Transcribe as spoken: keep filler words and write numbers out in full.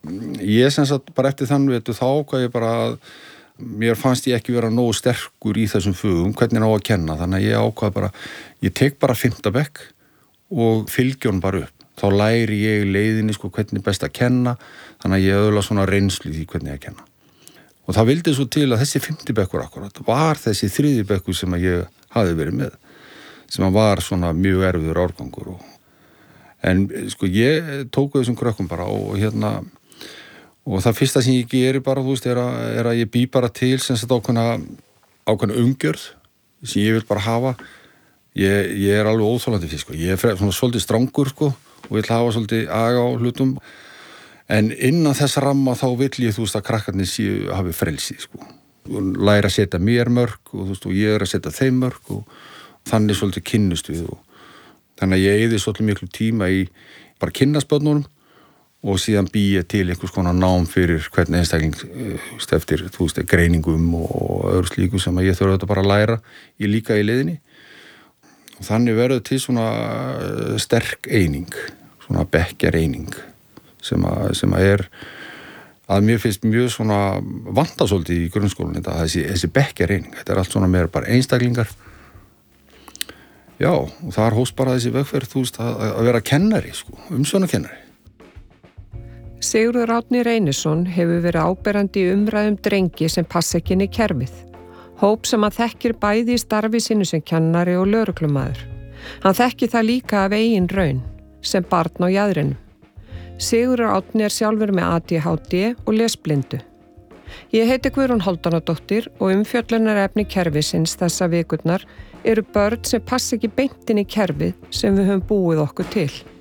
ég sem sagt bara eftir þann vetur þá ákvað ég bara að mér fannst ég ekki vera nógu sterkur í þessum fögum, hvernig á að kenna, þannig að ég ákvað bara, ég tek bara fimmta bekk og fylgi honum bara upp. Þá læri ég í leiðinni sko hvernig best að kenna, þannig að ég öðla svona reynslu í því hvernig ég að kenna. Og það vildi svo til að þessi fimmti bekkur akkurat var þessi þriðji bekkur sem að ég hafði verið með, sem að var svona mjög erfiður árgangur. Og, en sko ég tóku þessum krökkum bara og hérna, og það fyrsta sem ég geri bara, þú veist, er að, er að ég bý bara til sem sagt ákveðna, ákveðna umgjörð sem ég vil bara hafa. Ég, ég er alveg óþolandi fyrir, sko. Ég er fre, svona svolítið strangur, sko, og vil hafa svolítið aga á hlutum. En innan þess ramma þá vill ég, þú veist, að krakkarnir séu hafi frelsi, sko. Og læra að setja mér mörk og, þú veist, og ég er að setja þeim mörk og þannig svolítið kynnust við. Og þannig að ég eyði svolítið miklu tíma í bara kynnast og síðan býja til einhvers konar nám fyrir hvernig einstakling eftir, þú veist, greiningum og öðru slíku sem að ég þurfa þetta bara að læra í líka í leiðinni. Og þannig verður til svona sterk eining, svona bekkjareining sem að, sem að er að mér finnst mjög svona vantasóldi í grunnskólan þetta, þessi, þessi bekkjareining. Þetta er allt svona meira bara einstaklingar. Já, og þar hófst bara þessi vegferð, þú veist, að, að vera kennari, sko, umsjónarkennari. Sigurður Árni Reynisson hefur verið áberandi í umræðum drengi sem passa ekki inn í kerfið. Hóp sem hann þekkir bæði í starfi sínu sem kennari og lögreglumaður. Hann þekkir það líka af eigin raun, sem barn á jaðrinum. Sigurður Árni er sjálfur með A D H D og lesblindu. Ég heiti Guðrún Hálfdánadóttir og umfjöllunarefni kerfisins þessa vikurnar eru börn sem passa ekki beint inn í kerfið sem við höfum búið okkur til.